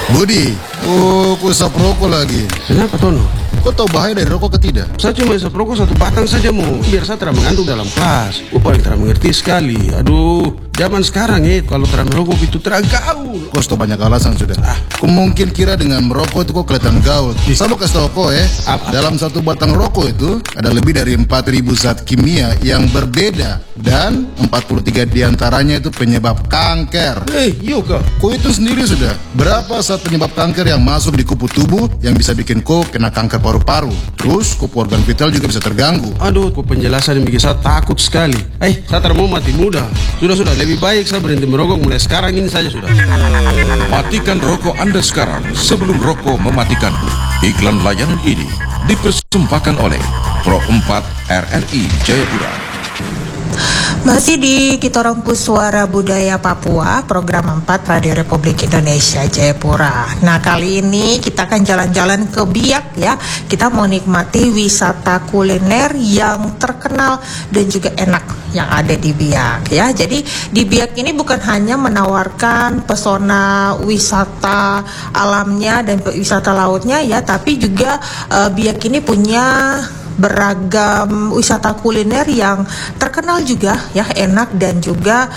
Budi, kau isap rokok lagi. Kenapa Tono? Kau tahu bahaya dari rokok ke tidak? Saya cuma isap rokok satu batang saja biar saya tidak mengantuk dalam kelas. Paling tidak mengerti sekali. Aduh, zaman sekarang kalau tidak merokok itu tidak gaul. Kau sudah banyak alasan sudah. Kau mungkin kira dengan merokok itu kau kelihatan gaul. Saya mau kasih tahu kau dalam satu batang rokok itu ada lebih dari 4.000 zat kimia yang berbeda dan 43 diantaranya itu penyebab kanker. Iya kah? Kau itu sendiri sudah berapa zat penyebab kanker yang masuk di kupu tubuh yang bisa bikin kau kena kanker paru-paru. Terus kupu organ vital juga bisa terganggu. Aduh, penjelasan yang bikin saya takut sekali. Saya tidak mau mati muda. Sudah, lebih baik saya berhenti merokok mulai sekarang ini saja sudah. Matikan rokok Anda sekarang sebelum rokok mematikanmu. Iklan layanan ini dipersembahkan oleh Pro 4 RRI Jayapura. Masih di Kitorong Suara Budaya Papua, program 4 Radio Republik Indonesia Jayapura. Nah, kali ini kita akan jalan-jalan ke Biak ya. Kita mau nikmati wisata kuliner yang terkenal dan juga enak yang ada di Biak ya. Jadi di Biak ini bukan hanya menawarkan pesona wisata alamnya dan wisata lautnya ya, tapi juga Biak ini punya beragam wisata kuliner yang terkenal juga ya, enak dan juga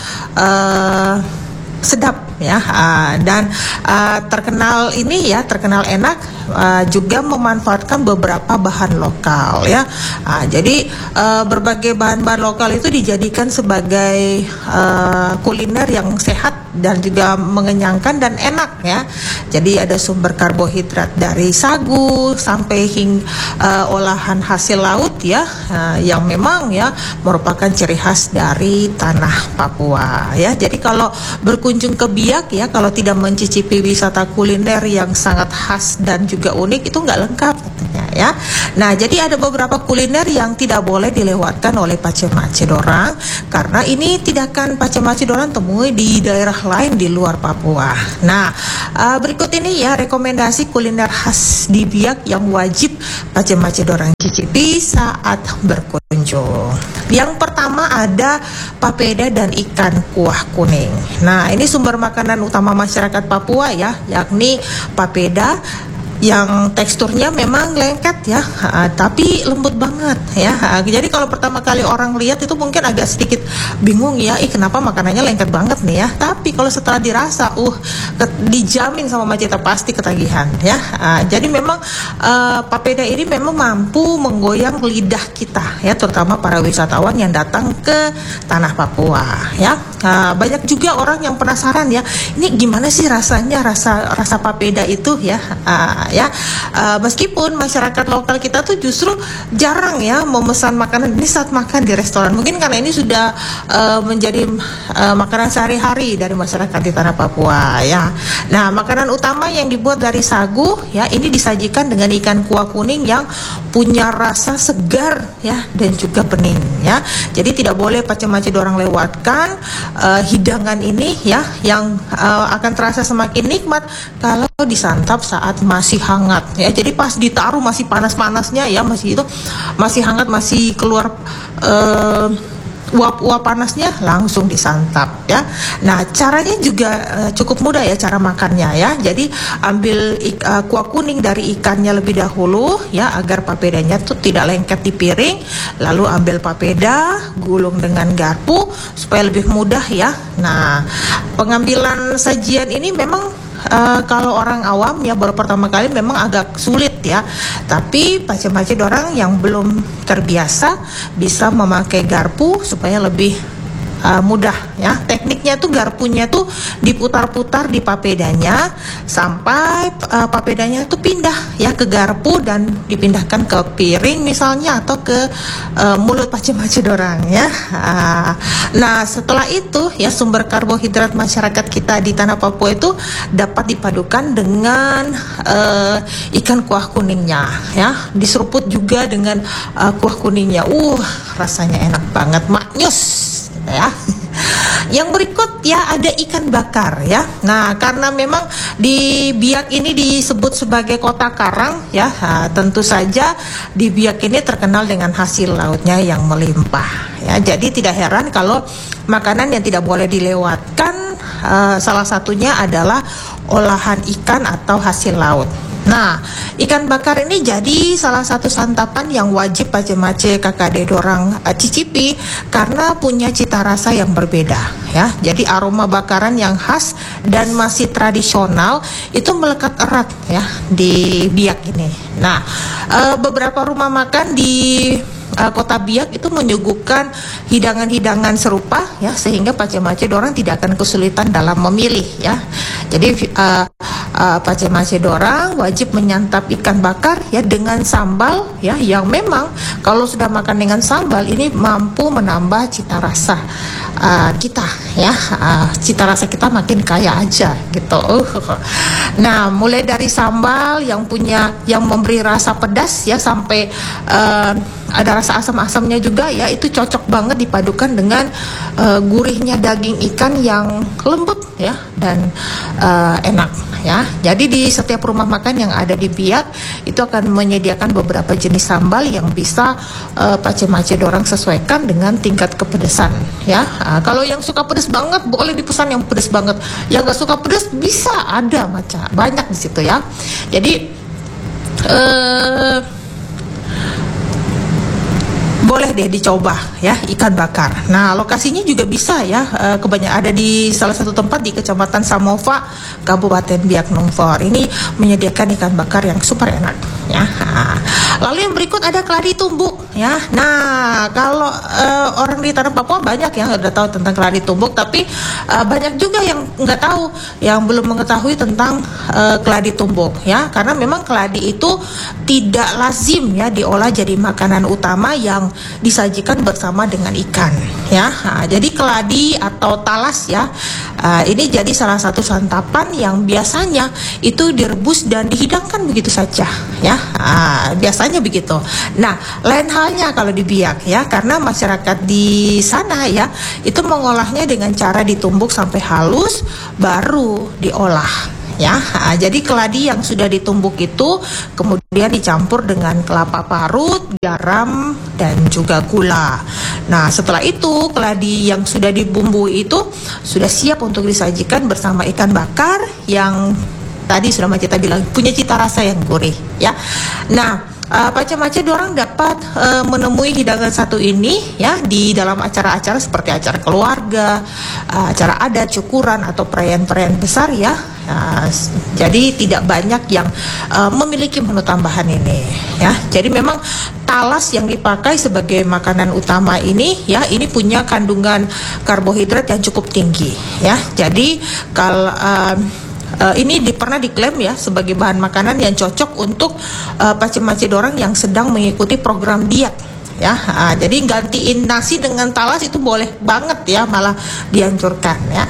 sedap ya, dan terkenal ini ya, terkenal enak, juga memanfaatkan beberapa bahan lokal ya. Jadi berbagai bahan-bahan lokal itu dijadikan sebagai kuliner yang sehat dan juga mengenyangkan dan enak ya. Jadi ada sumber karbohidrat dari sagu sampai olahan hasil laut ya, yang memang ya merupakan ciri khas dari tanah Papua ya. Jadi kalau berkunjung ke Biak ya, kalau tidak mencicipi wisata kuliner yang sangat khas dan juga unik itu nggak lengkap katanya ya. Nah, jadi ada beberapa kuliner yang tidak boleh dilewatkan oleh Pacemaci dorang, karena ini tidak akan Pacemaci dorang temui di daerah lain di luar Papua. Nah, berikut ini ya rekomendasi kuliner khas di Biak yang wajib Pacemaci dorang cicipi saat berkunjung. Yang pertama ada papeda dan ikan kuah kuning. Nah, ini sumber makanan utama masyarakat Papua ya, yakni papeda yang teksturnya memang lengket ya, tapi lembut banget ya. Jadi kalau pertama kali orang lihat itu mungkin agak sedikit bingung ya, kenapa makanannya lengket banget nih ya. Tapi kalau setelah dirasa, dijamin sama Macita pasti ketagihan ya. Jadi memang papeda ini memang mampu menggoyang lidah kita ya, terutama para wisatawan yang datang ke tanah Papua ya. Banyak juga orang yang penasaran ya, ini gimana sih rasanya, rasa papeda itu ya. Meskipun masyarakat lokal kita tuh justru jarang ya memesan makanan ini saat makan di restoran. Mungkin karena ini sudah menjadi makanan sehari-hari dari masyarakat di tanah Papua ya. Nah, makanan utama yang dibuat dari sagu ya, ini disajikan dengan ikan kuah kuning yang punya rasa segar ya dan juga bening ya. Jadi tidak boleh Pacemaci dorang lewatkan hidangan ini ya, yang akan terasa semakin nikmat kalau disantap saat masih hangat ya. Jadi pas ditaruh masih panas-panasnya ya, masih hangat, masih keluar uap-uap panasnya, langsung disantap ya. Nah, caranya juga cukup mudah ya cara makannya ya. Jadi ambil kuah kuning dari ikannya lebih dahulu ya, agar papedanya tuh tidak lengket di piring. Lalu ambil papeda, gulung dengan garpu supaya lebih mudah ya. Nah, pengambilan sajian ini memang kalau orang awam ya baru pertama kali memang agak sulit ya. Tapi Pacemaci dorang yang belum terbiasa bisa memakai garpu supaya lebih mudah ya. Tekniknya tuh garpunya tuh diputar-putar di papedanya sampai papedanya tuh pindah ya ke garpu dan dipindahkan ke piring misalnya, atau ke mulut Pacemaci dorang ya. Nah, setelah itu ya sumber karbohidrat masyarakat kita di tanah Papua itu dapat dipadukan dengan ikan kuah kuningnya ya, diseruput juga dengan kuah kuningnya. Rasanya enak banget, maknyus ya. Yang berikut ya ada ikan bakar ya. Nah, karena memang di Biak ini disebut sebagai kota karang ya, tentu saja di Biak ini terkenal dengan hasil lautnya yang melimpah ya. Jadi tidak heran kalau makanan yang tidak boleh dilewatkan salah satunya adalah olahan ikan atau hasil laut. Nah, ikan bakar ini jadi salah satu santapan yang wajib pace-mace kakade dorang cicipi karena punya cita rasa yang berbeda ya. Jadi aroma bakaran yang khas dan masih tradisional itu melekat erat ya di Biak ini. Nah, beberapa rumah makan di Kota Biak itu menyuguhkan hidangan-hidangan serupa ya, sehingga pace-mace dorang tidak akan kesulitan dalam memilih ya. Jadi pace-mace dorang wajib menyantap ikan bakar ya dengan sambal ya, yang memang kalau sudah makan dengan sambal ini mampu menambah cita rasa kita ya, cita rasa kita makin kaya aja gitu. Nah, mulai dari sambal yang memberi rasa pedas ya, sampai ada rasa asam-asamnya juga ya, itu cocok banget dipadukan dengan gurihnya daging ikan yang lembut ya dan enak ya. Jadi di setiap rumah makan yang ada di Biak itu akan menyediakan beberapa jenis sambal yang bisa pace-mace dorang sesuaikan dengan tingkat kepedesan ya. Kalau yang suka pedas banget boleh dipesan yang pedas banget, yang gak suka pedas bisa ada banyak di situ ya. Jadi boleh deh dicoba ya ikan bakar. Nah, lokasinya juga bisa ya, kebanyakan ada di salah satu tempat di Kecamatan Samova, Kabupaten Biak Numfor. Ini menyediakan ikan bakar yang super enak ya. Lalu yang berikut ada keladi tumbuk ya. Nah, kalau orang di tanah Papua banyak yang udah tahu tentang keladi tumbuk, tapi banyak juga yang nggak tahu, yang belum mengetahui tentang keladi tumbuk ya, karena memang keladi itu tidak lazim ya diolah jadi makanan utama yang disajikan bersama dengan ikan ya. Jadi keladi atau talas ya, ini jadi salah satu santapan yang biasanya itu direbus dan dihidangkan begitu saja ya. Biasanya begitu. Nah, lain halnya kalau di Biak ya, karena masyarakat di sana ya itu mengolahnya dengan cara ditumbuk sampai halus baru diolah ya. Jadi keladi yang sudah ditumbuk itu kemudian dicampur dengan kelapa parut, garam, dan juga gula. Nah, setelah itu keladi yang sudah dibumbui itu sudah siap untuk disajikan bersama ikan bakar yang tadi sudah Maceta bilang punya cita rasa yang gurih ya. Nah, pace-mace dorang dapat menemui hidangan satu ini ya di dalam acara-acara seperti acara keluarga, acara adat, syukuran atau perayaan-perayaan besar ya. Jadi tidak banyak yang memiliki menu tambahan ini ya. Jadi memang talas yang dipakai sebagai makanan utama ini ya, ini punya kandungan karbohidrat yang cukup tinggi ya. Jadi kalau ini pernah diklaim ya sebagai bahan makanan yang cocok untuk pace-mace dorang yang sedang mengikuti program diet ya. Jadi gantiin nasi dengan talas itu boleh banget ya, malah dianjurkan ya.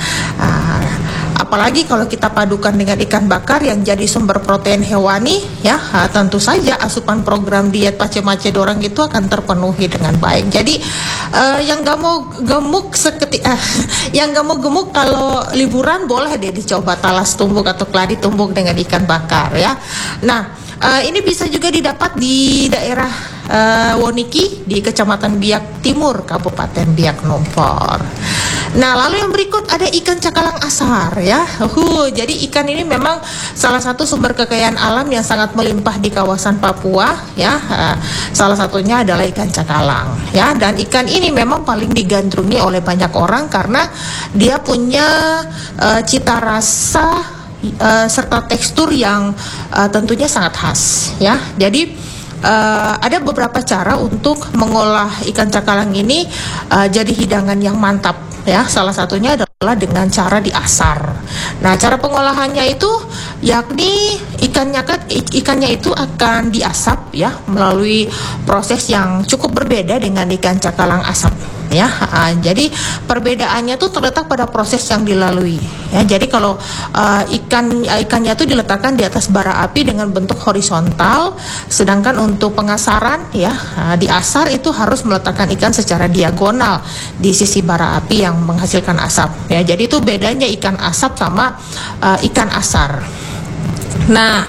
Apalagi kalau kita padukan dengan ikan bakar yang jadi sumber protein hewani ya, tentu saja asupan program diet pace-mace dorang itu akan terpenuhi dengan baik. Jadi yang gak mau gemuk yang gak mau gemuk kalau liburan boleh deh dicoba talas tumbuk atau keladi tumbuk dengan ikan bakar ya. Nah, ini bisa juga didapat di daerah Woniki di Kecamatan Biak Timur, Kabupaten Biak Numfor. Nah, lalu yang berikut ada ikan cakalang asar ya. Jadi ikan ini memang salah satu sumber kekayaan alam yang sangat melimpah di kawasan Papua ya. Salah satunya adalah ikan cakalang ya, dan ikan ini memang paling digandrungi oleh banyak orang karena dia punya cita rasa serta tekstur yang tentunya sangat khas ya. Jadi ada beberapa cara untuk mengolah ikan cakalang ini jadi hidangan yang mantap ya. Salah satunya adalah dengan cara diasar. Nah, cara pengolahannya itu yakni ikannya itu akan diasap ya melalui proses yang cukup berbeda dengan ikan cakalang asap ya. Jadi perbedaannya tuh terletak pada proses yang dilalui ya. Jadi kalau ikannya tuh diletakkan di atas bara api dengan bentuk horizontal, sedangkan untuk pengasaran ya, diasar itu harus meletakkan ikan secara diagonal di sisi bara api yang menghasilkan asap ya. Jadi itu bedanya ikan asap sama ikan asar. Nah,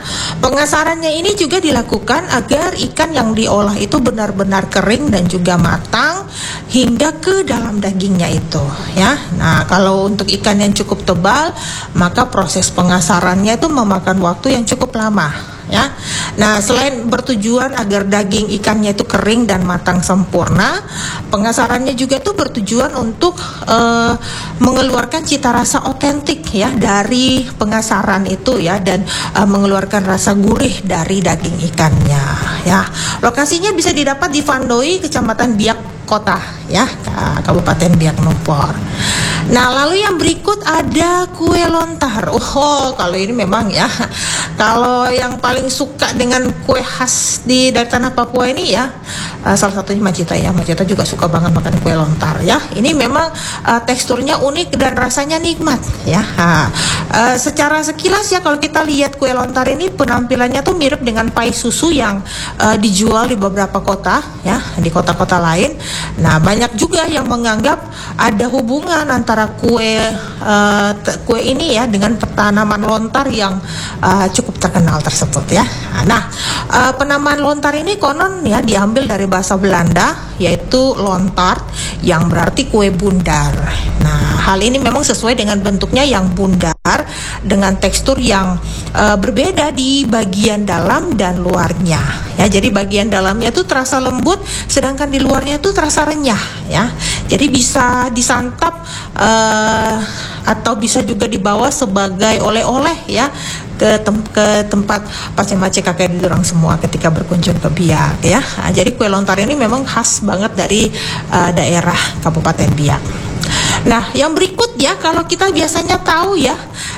pengasarannya ini juga dilakukan agar ikan yang diolah itu benar-benar kering dan juga matang hingga ke dalam dagingnya itu ya. Nah, kalau untuk ikan yang cukup tebal, maka proses pengasarannya itu memakan waktu yang cukup lama ya. Nah, selain bertujuan agar daging ikannya itu kering dan matang sempurna, pengasarannya juga tuh bertujuan untuk mengeluarkan cita rasa otentik ya dari pengasaran itu ya, dan mengeluarkan rasa gurih dari daging ikannya ya. Lokasinya bisa didapat di Vandoi, Kecamatan Biak Kota ya, Kabupaten Biak Numfor. Nah, lalu yang berikut ada kue lontar. Oh, kalau ini memang ya, kalau yang paling suka dengan kue khas dari tanah Papua ini ya, salah satunya Majita ya. Majita juga suka banget makan kue lontar ya. Ini memang teksturnya unik dan rasanya nikmat ya. Secara sekilas ya, kalau kita lihat kue lontar ini penampilannya tuh mirip dengan pai susu yang dijual di beberapa kota ya, di kota-kota lain. Nah, banyak juga yang menganggap ada hubungan antara kue ini ya dengan tanaman lontar yang cukup terkenal tersebut ya. Nah, penamaan lontar ini konon ya diambil dari bahasa Belanda, yaitu lontar, yang berarti kue bundar. Nah, hal ini memang sesuai dengan bentuknya yang bundar dengan tekstur yang berbeda di bagian dalam dan luarnya ya. Jadi bagian dalamnya tuh terasa lembut, sedangkan di luarnya tuh terasa renyah ya. Jadi bisa disantap atau bisa juga dibawa sebagai oleh-oleh ya ke tempat pace-pace kakek dorang semua ketika berkunjung ke Biak ya. Jadi kue lontar ini memang khas banget dari daerah Kabupaten Biak. Nah, yang berikut ya, kalau kita biasanya tahu ya,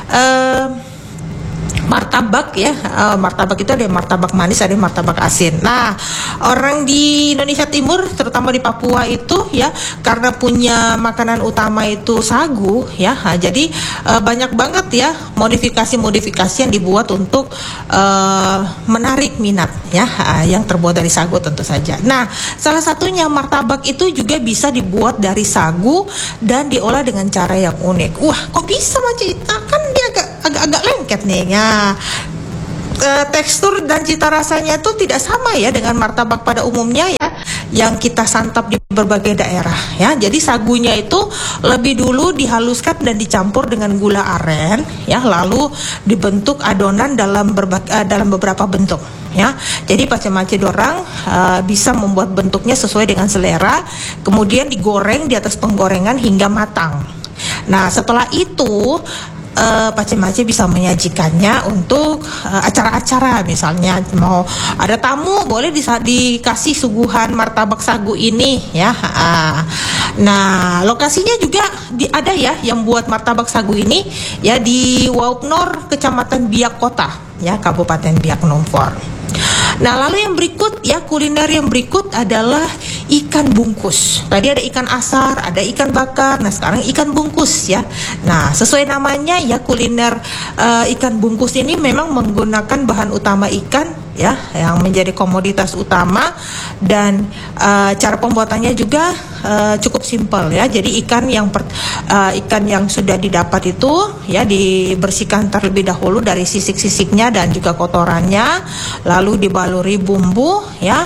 martabak ya, martabak itu ada martabak manis, ada martabak asin. Nah, orang di Indonesia Timur, terutama di Papua itu ya, karena punya makanan utama itu sagu ya, jadi banyak banget ya modifikasi-modifikasi yang dibuat untuk menarik minat ya, yang terbuat dari sagu tentu saja. Nah, salah satunya martabak itu juga bisa dibuat dari sagu dan diolah dengan cara yang unik. Wah, kok bisa Macita? Kan dia agak lengket nih ya. Tekstur dan cita rasanya itu tidak sama ya dengan martabak pada umumnya ya, yang kita santap di berbagai daerah ya. Jadi sagunya itu lebih dulu dihaluskan dan dicampur dengan gula aren ya, lalu dibentuk adonan dalam beberapa bentuk ya. Jadi pace-pace dorang bisa membuat bentuknya sesuai dengan selera, kemudian digoreng di atas penggorengan hingga matang. Nah, setelah itu pace-pace bisa menyajikannya untuk acara-acara, misalnya mau ada tamu boleh dikasih suguhan martabak sagu ini ya. Nah, lokasinya juga ada ya yang buat martabak sagu ini ya, di Waupnor, Kecamatan Biak Kota ya, Kabupaten Biak Numfor. Nah, lalu yang berikut ya, kuliner yang berikut adalah ikan bungkus. Tadi ada ikan asar, ada ikan bakar, nah sekarang ikan bungkus ya. Nah, sesuai namanya ya, kuliner ikan bungkus ini memang menggunakan bahan utama ikan ya, yang menjadi komoditas utama, dan cara pembuatannya juga cukup simpel ya. Jadi ikan yang sudah didapat itu ya dibersihkan terlebih dahulu dari sisik-sisiknya dan juga kotorannya, lalu dibaluri bumbu ya.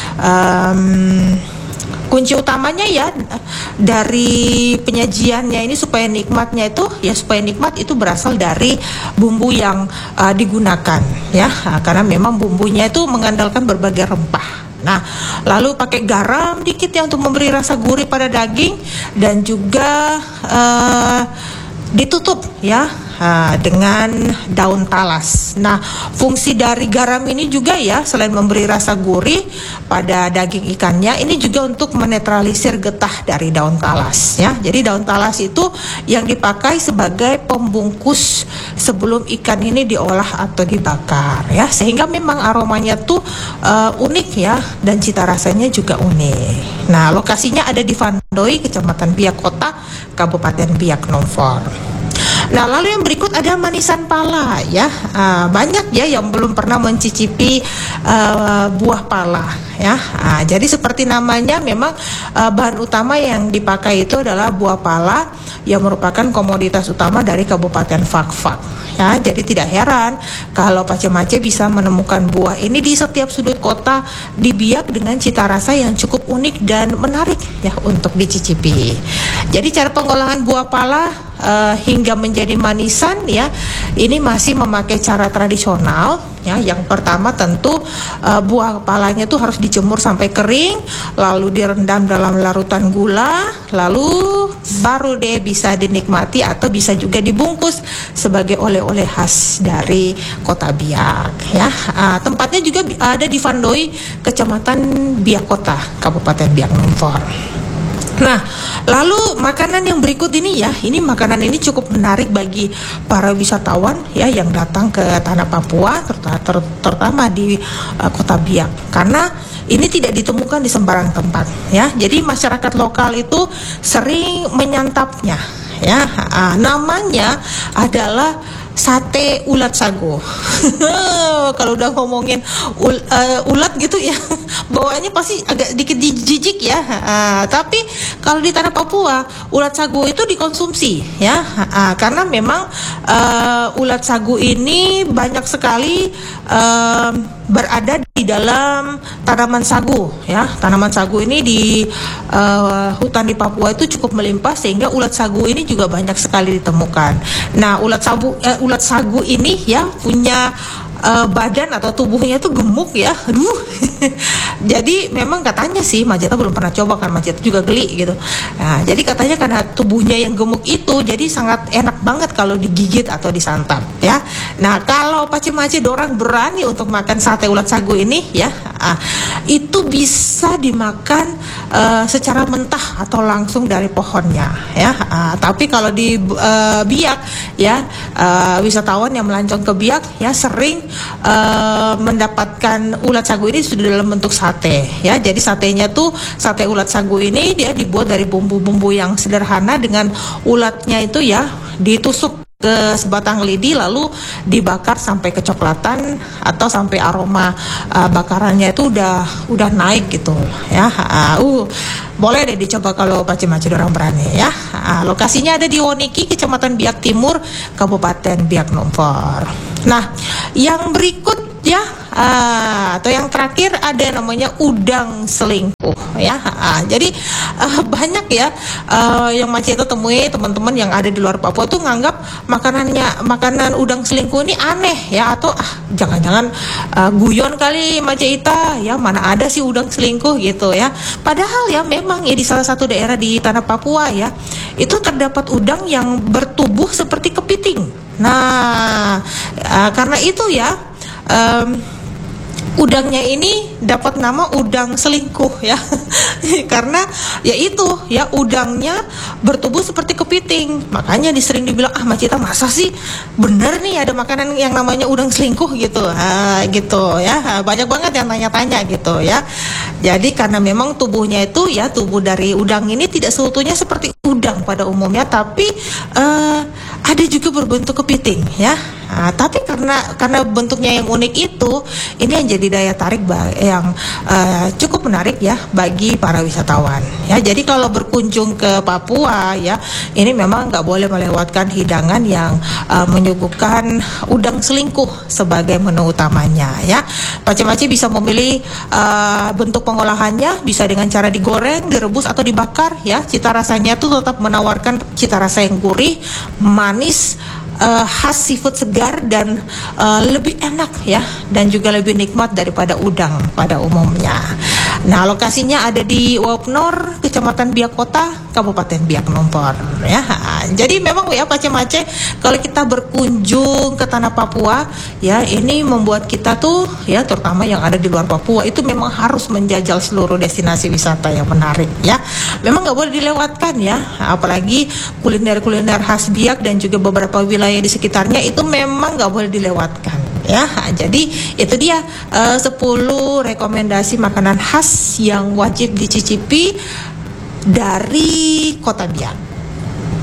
Kunci utamanya ya dari penyajiannya ini supaya nikmat itu berasal dari bumbu yang digunakan ya, karena memang bumbunya itu mengandalkan berbagai rempah. Nah, lalu pakai garam dikit ya untuk memberi rasa gurih pada daging, dan juga ditutup ya dengan daun talas. Nah, fungsi dari garam ini juga ya, selain memberi rasa gurih pada daging ikannya, ini juga untuk menetralisir getah dari daun talas ya. Jadi daun talas itu yang dipakai sebagai pembungkus sebelum ikan ini diolah atau dibakar ya, sehingga memang aromanya tuh unik ya, dan cita rasanya juga unik. Nah, lokasinya ada di Vandoi, Kecamatan Biak Kota, Kabupaten Biak Numfor. Nah, lalu yang berikut ada manisan pala ya. Banyak ya yang belum pernah mencicipi buah pala ya. Jadi seperti namanya, memang bahan utama yang dipakai itu adalah buah pala yang merupakan komoditas utama dari Kabupaten Fakfak ya. Jadi tidak heran kalau Pace-Mace bisa menemukan buah ini di setiap sudut kota di Biak dengan cita rasa yang cukup unik dan menarik ya untuk dicicipi. Jadi cara pengolahan buah pala hingga menjadi manisan ya, ini masih memakai cara tradisional ya. Yang pertama tentu buah palanya itu harus dijemur sampai kering, lalu direndam dalam larutan gula, lalu baru deh bisa dinikmati atau bisa juga dibungkus sebagai oleh-oleh khas dari Kota Biak ya. Tempatnya juga ada di Vandoi, Kecamatan Biak Kota, Kabupaten Biak Numfor. Nah, lalu makanan yang berikut ini ya, ini makanan ini cukup menarik bagi para wisatawan ya yang datang ke tanah Papua, terutama di Kota Biak, karena ini tidak ditemukan di sembarang tempat ya. Jadi masyarakat lokal itu sering menyantapnya ya. Namanya adalah sate ulat sagu. Kalau udah ngomongin ulat gitu ya, bawaannya pasti agak dikit jijik ya. Tapi kalau di tanah Papua, ulat sagu itu dikonsumsi ya. Karena memang ulat sagu ini banyak sekali berada di dalam tanaman sagu ya. Tanaman sagu ini di hutan di Papua itu cukup melimpah, sehingga ulat sagu ini juga banyak sekali ditemukan. Nah, ulat sagu ini ya punya badan atau tubuhnya itu gemuk ya. Aduh. Jadi memang katanya sih, Majeta belum pernah coba kan, Majeta juga geli gitu. Nah, jadi katanya karena tubuhnya yang gemuk itu, jadi sangat enak banget kalau digigit atau disantap ya. Nah, kalau Pace-Mace dorang berani untuk makan sate ulat sagu ini ya, itu bisa dimakan secara mentah atau langsung dari pohonnya ya. Tapi kalau di Biak ya, wisatawan yang melancong ke Biak ya sering mendapatkan ulat sagu ini sudah dalam bentuk sate ya. Jadi satenya tuh, sate ulat sagu ini dia dibuat dari bumbu-bumbu yang sederhana, dengan ulatnya itu ya ditusuk ke sebatang lidi, lalu dibakar sampai kecoklatan atau sampai aroma bakarannya itu udah naik gitu ya. Boleh deh dicoba kalau Pace-Mace orang berani ya. Lokasinya ada di Woniki, Kecamatan Biak Timur, Kabupaten Biak Numfor. Nah, yang berikut ya, atau yang terakhir ada namanya udang selingkuh ya. Jadi banyak ya yang Maceta temui teman-teman yang ada di luar Papua tuh nganggap makanan udang selingkuh ini aneh ya, atau jangan-jangan guyon kali Maceta ya, mana ada sih udang selingkuh gitu ya. Padahal ya memang ya di salah satu daerah di tanah Papua ya, itu terdapat udang yang bertubuh seperti kepiting. Nah, karena itu ya udangnya ini dapat nama udang selingkuh ya. Karena ya itu ya, udangnya bertubuh seperti kepiting. Makanya sering dibilang, Maceta masa sih bener nih ada makanan yang namanya udang selingkuh gitu. Gitu ya. Banyak banget yang tanya-tanya gitu ya. Jadi karena memang tubuhnya itu ya, tubuh dari udang ini tidak seutuhnya seperti udang pada umumnya, tapi ada juga berbentuk kepiting ya. Tapi karena bentuknya yang unik itu, ini yang jadi daya tarik yang cukup menarik ya bagi para wisatawan ya. Jadi kalau berkunjung ke Papua ya, ini memang nggak boleh melewatkan hidangan yang menyuguhkan udang selingkuh sebagai menu utamanya ya. Pace-Mace bisa memilih bentuk pengolahannya, bisa dengan cara digoreng, direbus atau dibakar ya. Cita rasanya tuh tetap menawarkan cita rasa yang gurih, manis, khas seafood segar, dan lebih enak ya, dan juga lebih nikmat daripada udang pada umumnya. Nah, lokasinya ada di Wapnor, Kecamatan Biak Kota, Kabupaten Biak Numfor ya. Jadi memang ya Pace-Mace, kalau kita berkunjung ke tanah Papua ya, ini membuat kita tuh ya, terutama yang ada di luar Papua, itu memang harus menjajal seluruh destinasi wisata yang menarik ya. Memang nggak boleh dilewatkan ya, apalagi kuliner-kuliner khas Biak dan juga beberapa wilayah di sekitarnya itu memang nggak boleh dilewatkan ya. Jadi itu dia 10 rekomendasi makanan khas yang wajib dicicipi dari Kota Biak.